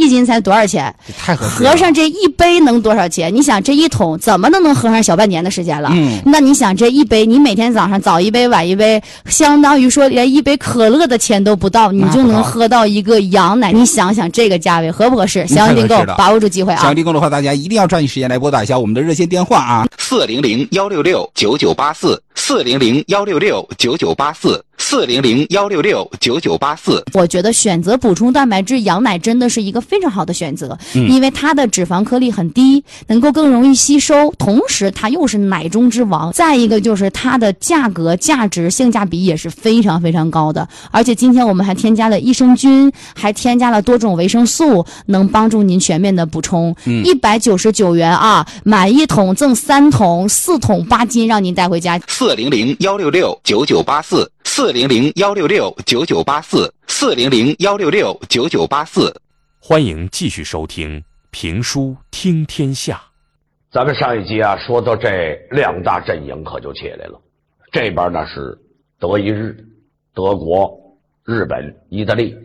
1斤才多少钱？ 太合适了。 合上这1杯能多少钱？你想这1桶怎么都能喝上小半年的时间了。那你想这1杯，你每天早上早1杯晚1杯，相当于说连1杯可乐的钱都不到，你就能喝到一个羊奶。你想想这个价位合不合适？详情订购，把握住机会啊！ 详情订购的话，大家一定要抓紧时间来拨打一下我们的热线电话啊，400-166-9984，400-166-9984，400-166-9984。 我觉得选择补充蛋白质羊奶真的是一个非常好的选择，因为它的脂肪颗粒很低，能够更容易吸收，同时它又是奶中之王。再一个就是它的价格、价值、性价比也是非常非常高的。而且今天我们还添加了益生菌，还添加了多种维生素，能帮助您全面的补充。199元啊，买1桶赠3桶，4桶8斤，让您带回家。 400-166-9984，400-166-9984，400-166-9984。 欢迎继续收听评书听天下。 咱们上一集啊说到这2大阵营可就起来了，这边呢是德意日、德国、日本、意大利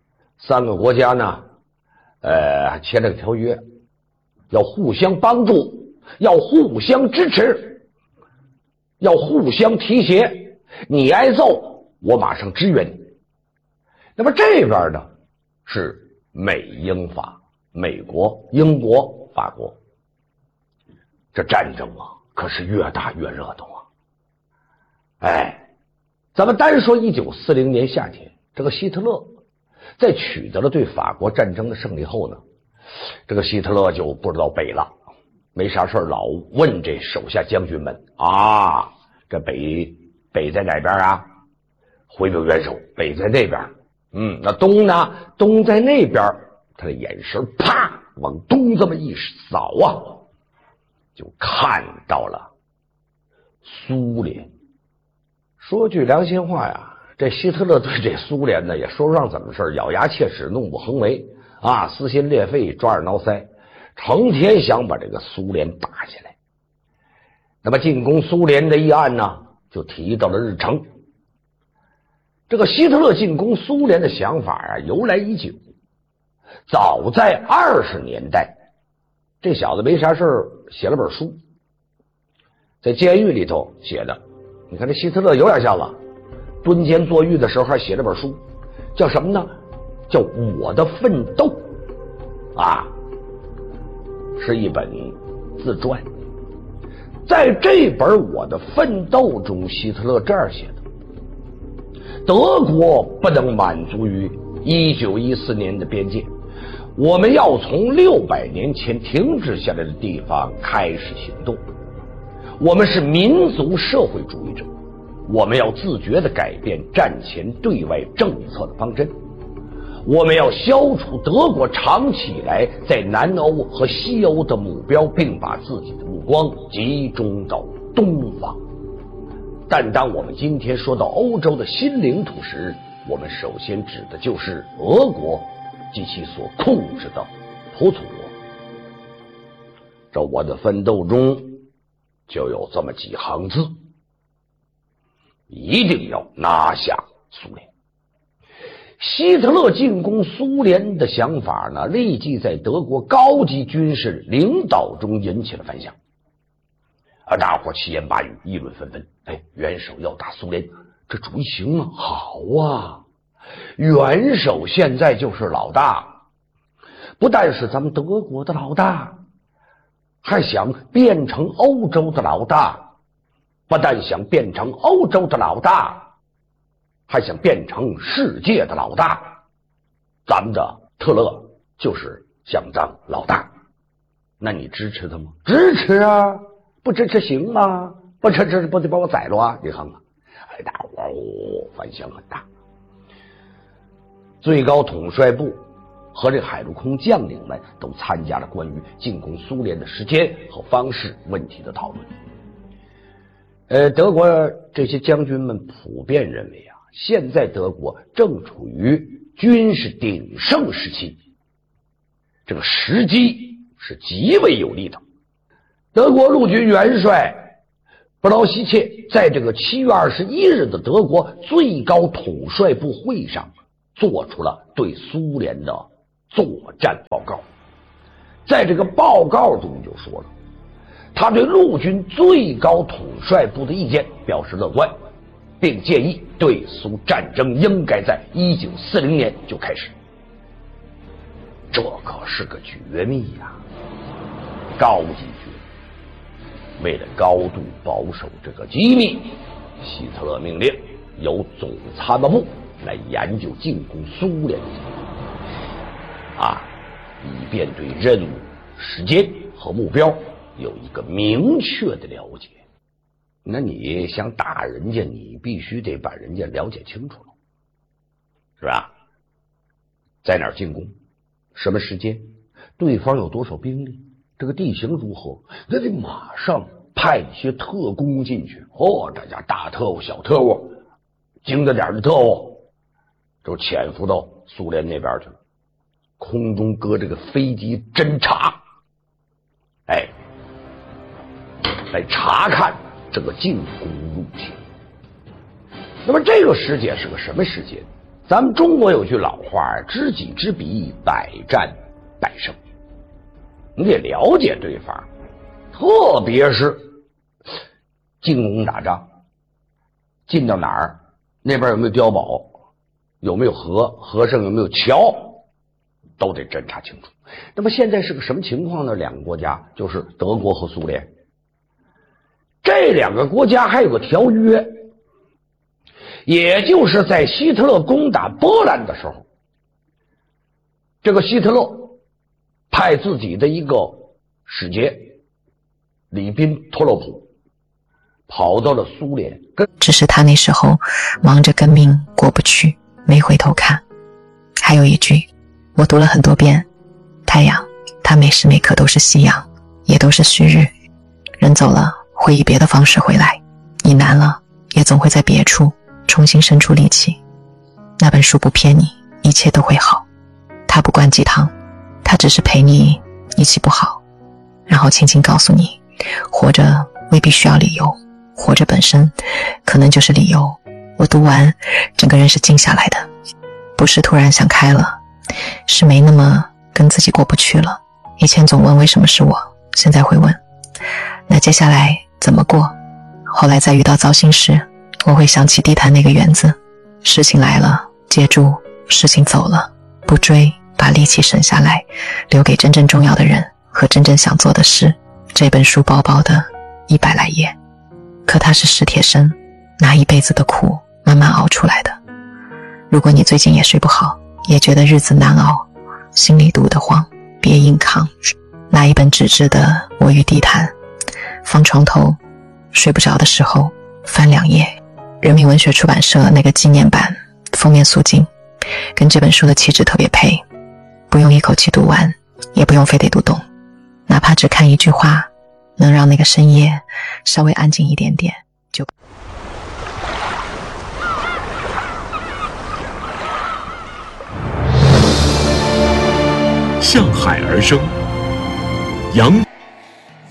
3个国家呢，签了个条约，要互相帮助，要互相支持，要互相提携，你挨揍我马上支援你。那么这边呢是美英法，美国、英国、法国。这战争啊可是越打越热闹啊。咱们单说1940年夏天，这个希特勒在取得了对法国战争的胜利后呢，这个希特勒就不知道北了，没啥事老问这手下将军们啊，这北在哪边啊？回表元首，北在那边。那东呢？东在那边。他的眼神啪往东这么一扫啊，就看到了苏联。说句良心话呀，这希特勒对这苏联呢也说不上怎么事，咬牙切齿，怒不横为啊，撕心裂肺，抓耳挠腮，成天想把这个苏联打下来。那么进攻苏联的议案呢就提到了日程。这个希特勒进攻苏联的想法啊由来已久，早在20年代，这小子没啥事写了本书，在监狱里头写的。你看这希特勒有点像了，蹲监坐狱的时候还写了本书，叫什么呢？叫《我的奋斗》啊，是一本自传。在这本《我的奋斗》中，希特勒这样写的：德国不能满足于1914年的边界，我们要从600年前停止下来的地方开始行动。我们是民族社会主义者，我们要自觉地改变战前对外政策的方针。我们要消除德国长期以来在南欧和西欧的目标，并把自己的目光集中到东方。但当我们今天说到欧洲的新领土时，我们首先指的就是俄国及其所控制的普土国。这我的奋斗中就有这么几行字：一定要拿下苏联。希特勒进攻苏联的想法呢，立即在德国高级军事领导中引起了反响。大伙七言八语，议论纷纷。元首要打苏联，这主意行啊，好啊！元首现在就是老大，不但是咱们德国的老大，还想变成欧洲的老大。不但想变成欧洲的老大，还想变成世界的老大。咱们的特勒就是想当老大，那你支持他吗？支持啊！不支持行吗？不支持不得把我宰了啊！你看看，大伙反响很大。最高统帅部和这海陆空将领们都参加了关于进攻苏联的时间和方式问题的讨论。德国这些将军们普遍认为啊，现在德国正处于军事鼎盛时期，这个时机是极为有利的。德国陆军元帅布劳希切在这个7月21日的德国最高统帅部会上做出了对苏联的作战报告。在这个报告中就说了，他对陆军最高统帅部的意见表示乐观，并建议对苏战争应该在1940年就开始。这可是个绝密呀，高级绝密。为了高度保守这个机密，希特勒命令由总参谋部来研究进攻苏联的计划，以便对任务、时间和目标有一个明确的了解。那你想打人家，你必须得把人家了解清楚了，是吧？在哪儿进攻，什么时间，对方有多少兵力，这个地形如何，那得马上派一些特工进去。这家大特务、小特务、精着点的特务，就潜伏到苏联那边去了，空中搁这个飞机侦察，来查看这个进攻路线。那么这个时节是个什么时节？咱们中国有句老话，知己知彼，百战百胜。你得了解对方，特别是进攻打仗，进到哪儿，那边有没有碉堡，有没有河上有没有桥，都得侦查清楚。那么现在是个什么情况呢？两个国家就是德国和苏联，这两个国家还有个条约，也就是在希特勒攻打波兰的时候，这个希特勒派自己的一个使节里宾托洛普跑到了苏联， 只是他那时候忙着跟命过不去，没回头看。还有一句我读了很多遍，太阳它每时每刻都是夕阳，也都是旭日，人走了会以别的方式回来，你难了也总会在别处重新生出力气。那本书不骗你，一切都会好，它不灌鸡汤，它只是陪你一起不好，然后轻轻告诉你，活着未必需要理由，活着本身可能就是理由。我读完整个人是静下来的，不是突然想开了，是没那么跟自己过不去了。以前总问为什么是我，现在会问那接下来怎么过。后来再遇到糟心事，我会想起地坛那个园子，事情来了接住，事情走了不追，把力气省下来留给真正重要的人和真正想做的事。这本书薄薄的100来页，可它是史铁生拿一辈子的苦慢慢熬出来的。如果你最近也睡不好，也觉得日子难熬，心里堵得慌，别硬扛，拿一本纸质的《我与地坛》放床头，睡不着的时候翻2页。人民文学出版社那个纪念版封面素净跟这本书的气质特别配，不用一口气读完，也不用非得读懂，哪怕只看一句话，能让那个深夜稍微安静一点点就。 向海而生，阳